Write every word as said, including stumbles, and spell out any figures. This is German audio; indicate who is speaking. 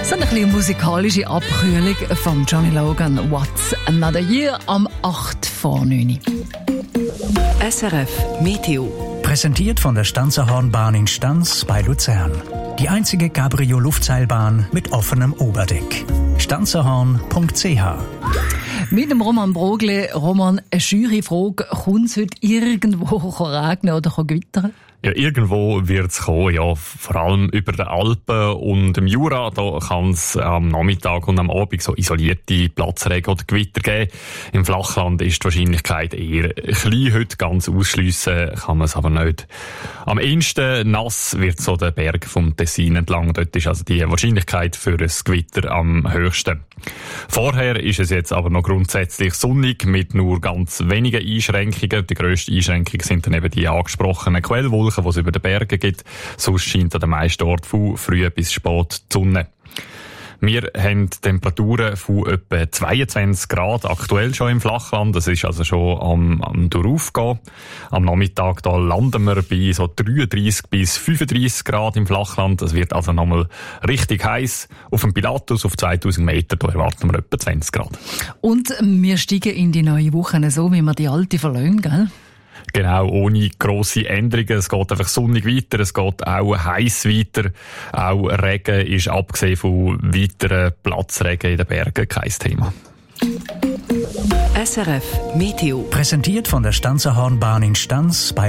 Speaker 1: So eine kleine musikalische Abkühlung von Johnny Logan, What's Another Year, am acht vor neun.
Speaker 2: S R F Meteo.
Speaker 3: Präsentiert von der Stanzerhornbahn in Stanz bei Luzern. Die einzige Cabrio-Luftseilbahn mit offenem Oberdeck. stanzerhorn punkt c h.
Speaker 1: Mit dem Roman Brogle. Roman, eine Juryfrage. Kommt es heute irgendwo regnen oder gewittern?
Speaker 4: Ja, irgendwo wird's kommen, ja. Vor allem über den Alpen und im Jura, da kann es am Nachmittag und am Abend so isolierte Platzregen oder Gewitter geben. Im Flachland ist die Wahrscheinlichkeit eher klein. Heute ganz ausschliessen kann man es aber nicht. Am ehesten nass wird so der Berg vom Tessin entlang. Dort ist also die Wahrscheinlichkeit für ein Gewitter am höchsten. Vorher ist es jetzt aber noch grundsätzlich sonnig mit nur ganz wenigen Einschränkungen. Die grössten Einschränkungen sind dann eben die angesprochenen Quellwolken, die es über den Bergen gibt. Sonst scheint an den meisten Orten von früh bis spät die Sonne. Wir haben Temperaturen von etwa zweiundzwanzig Grad aktuell schon im Flachland. Das ist also schon am, am Durchaufgehen. Am Nachmittag da landen wir bei so dreiunddreissig bis fünfunddreissig Grad im Flachland. Das wird also nochmal richtig heiß. Auf dem Pilatus auf zweitausend Meter, da erwarten wir etwa zwanzig Grad.
Speaker 1: Und wir steigen in die neue Woche so, wie wir die alte verlassen, gell?
Speaker 4: Genau, ohne grosse Änderungen. Es geht einfach sonnig weiter, es geht auch heiß weiter. Auch Regen ist, abgesehen von weiteren Platzregen in den Bergen, kein Thema.
Speaker 2: S R F Meteo.
Speaker 3: Präsentiert von der Stanzerhornbahn in Stanz bei